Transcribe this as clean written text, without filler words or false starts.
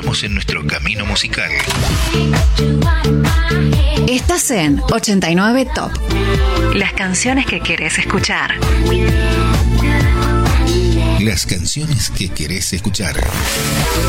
encontramos en nuestro camino musical. Estás en 89 Top. Las canciones que querés escuchar. Las canciones que querés escuchar.